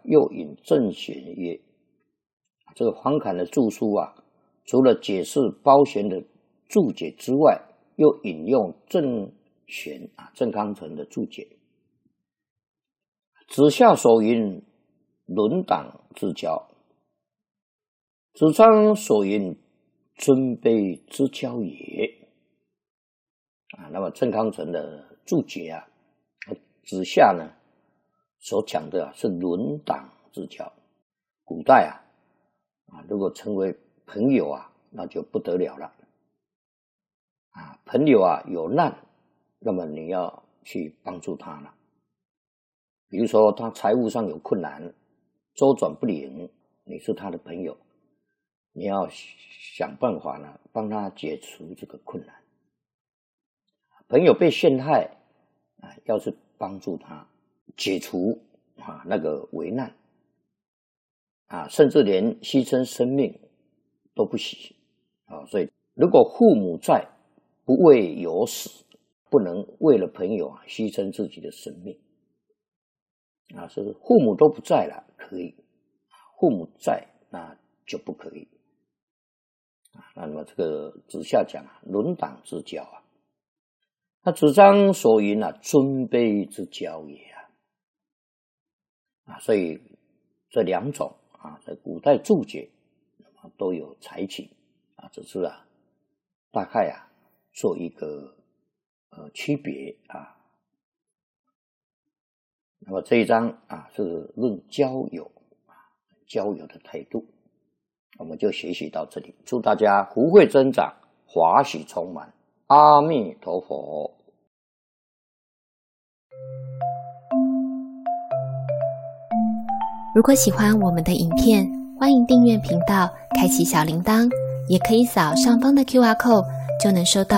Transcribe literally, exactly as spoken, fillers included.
又引正玄曰，这个黄侃的著书啊，除了解释包玄的注解之外，又引用郑玄啊郑康成的注解。子夏所云伦党之交，子张所云尊卑之交也。啊，那么郑康成的注解啊，子夏呢所讲的啊是伦党之交。古代啊啊，如果成为朋友啊，那就不得了了。啊，朋友啊有难，那么你要去帮助他了。比如说他财务上有困难，周转不灵，你是他的朋友，你要想办法呢，帮他解除这个困难。朋友被陷害啊，要是帮助他解除啊那个危难啊，甚至连牺牲生命都不惜啊。所以如果父母在，不为有死，不能为了朋友啊牺牲自己的生命啊。是父母都不在了可以，父母在那就不可以啊。那么这个子夏讲啊，伦党之交啊。那子张所云啊，尊卑之交也啊。啊，所以这两种啊，在古代注解都有采取啊，只是啊，大概啊做一个呃区别啊。那么这一章啊是论交友啊，交友的态度，我们就学习到这里。祝大家福慧增长，华喜充满。阿弥陀佛。 如果喜欢我们的影片，欢迎订阅频道，开启小铃铛，也可以扫上方的 Q R code，就能收到